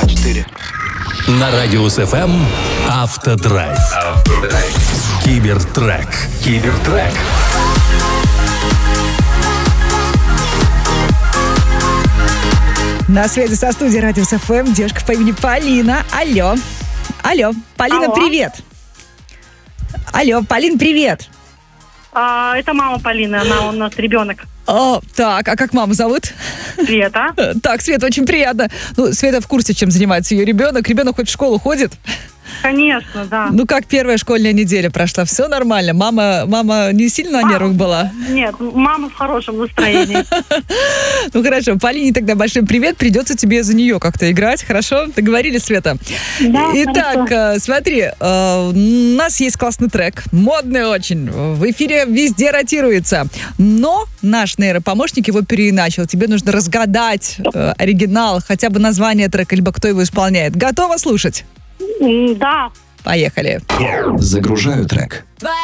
102,4. На Радиус ФМ Автодрайв. Кибертрек. На связи со студией Радиус ФМ девушка по имени Полина. Алло, Полина, Алло. привет. Алло, Полин, привет. Это мама Полины, она у нас ребенок. Так, а как маму зовут? Света. Так, Света, очень приятно. Ну, Света в курсе, чем занимается ее ребенок. Ребенок хоть в школу ходит? Конечно, да. Ну, как первая школьная неделя прошла? Все нормально? Мама не сильно на нервах была? Нет, мама в хорошем настроении. Ну, хорошо. Полине тогда большой привет. Придется тебе за нее как-то играть. Хорошо? Договорились, Света? Да, Итак, смотри, у нас есть классный трек. Модный очень. В эфире везде ротируется. Но наш нейропомощник его переиначил. Тебе нужно разгадать оригинал, хотя бы название трека, либо кто его исполняет. Готова слушать? Да. Поехали. Загружаю трек.